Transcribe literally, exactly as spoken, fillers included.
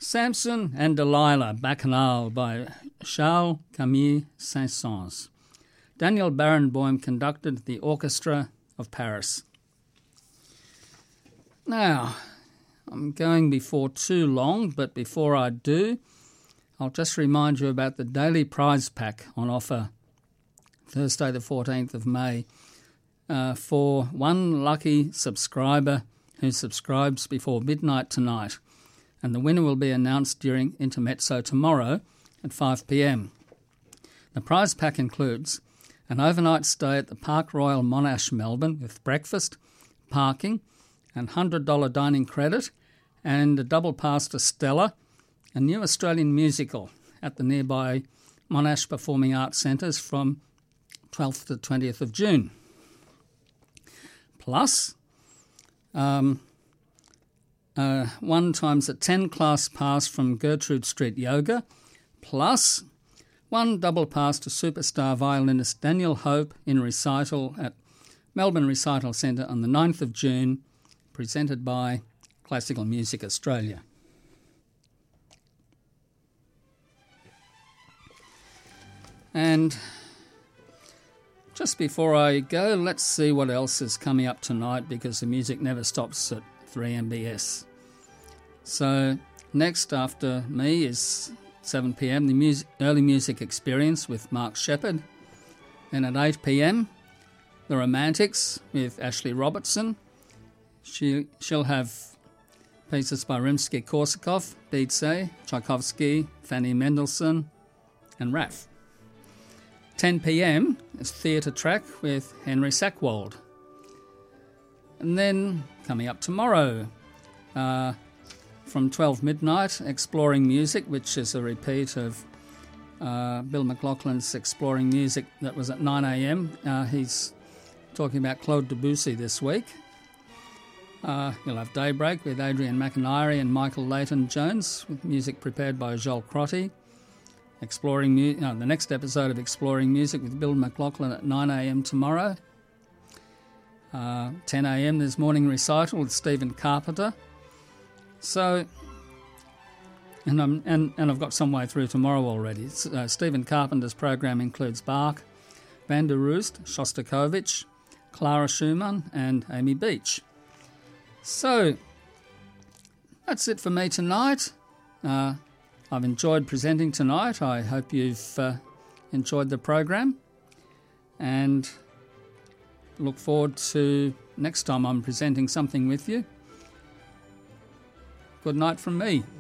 Samson and Delilah, Bacchanal by Charles Camille Saint-Saëns. Daniel Barenboim conducted the Orchestra of Paris. Now, I'm going before too long, but before I do, I'll just remind you about the daily prize pack on offer Thursday the fourteenth of May uh, for one lucky subscriber who subscribes before midnight tonight, and the winner will be announced during Intermezzo tomorrow at five p m. The prize pack includes an overnight stay at the Park Royal Monash, Melbourne, with breakfast, parking, and one hundred dollars dining credit, and a double pass to Stella, a new Australian musical at the nearby Monash Performing Arts Centres from twelfth to twentieth of June. Plus, um, uh, one times a ten class pass from Gertrude Street Yoga, plus one double pass to superstar violinist Daniel Hope in recital at Melbourne Recital Centre on the ninth of June, presented by Classical Music Australia. And just before I go, let's see what else is coming up tonight, because the music never stops at three M B S. So next after me is seven p m, the music, Early Music Experience with Mark Shepherd. Then at eight p m, The Romantics with Ashley Robertson. She, she'll have pieces by Rimsky-Korsakov, Bizet, Tchaikovsky, Fanny Mendelssohn, and Raff. ten p m is Theatre Track with Henry Sackwald. And then, coming up tomorrow, uh, from twelve midnight, Exploring Music, which is a repeat of uh, Bill McLaughlin's Exploring Music that was at nine a m. Uh, he's talking about Claude Debussy this week. Uh, you'll have Daybreak with Adrian McIntyre and Michael Leighton-Jones, with music prepared by Joel Crotty. Exploring mu- no, the next episode of Exploring Music with Bill McLaughlin at nine a m tomorrow. Uh, ten a m there's Morning Recital with Stephen Carpenter. So, and I'm and, and I've got some way through tomorrow already. Uh, Stephen Carpenter's program includes Bach, Van der Roest, Shostakovich, Clara Schumann, and Amy Beach. So, that's it for me tonight. Uh, I've enjoyed presenting tonight. I hope you've uh, enjoyed the program, and look forward to next time I'm presenting something with you. Good night from me.